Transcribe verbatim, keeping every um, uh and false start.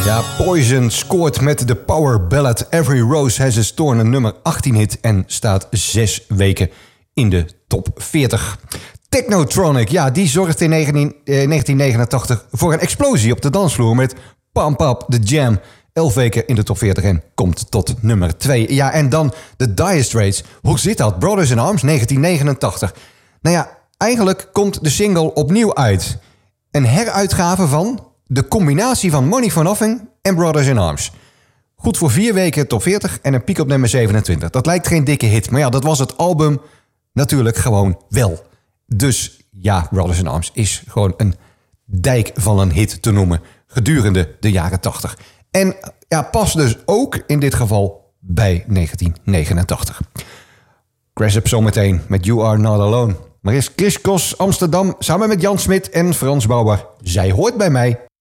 Ja, Poison scoort met de power ballad Every Rose Has Its Thorn een nummer achttien hit en staat zes weken in de top veertig. Technotronic, ja, die zorgt in negentien negenentachtig voor een explosie op de dansvloer met Pump Up The Jam. elf weken in de top veertig en komt tot nummer twee. Ja, en dan de Dire Straits. Hoe zit dat? Brothers in Arms, negentien negenentachtig. Nou ja, eigenlijk komt de single opnieuw uit. Een heruitgave van de combinatie van Money for Nothing en Brothers in Arms. Goed voor vier weken top veertig en een piek op nummer zevenentwintig. Dat lijkt geen dikke hit, maar ja, dat was het album natuurlijk gewoon wel. Dus ja, Brothers in Arms is gewoon een dijk van een hit te noemen gedurende de jaren tachtig. En ja, past dus ook in dit geval bij negentien negenentachtig. Crash Up zometeen met You Are Not Alone. Maar is Chris Cross Amsterdam samen met Jan Smit en Frans Bauer. Zij hoort bij mij.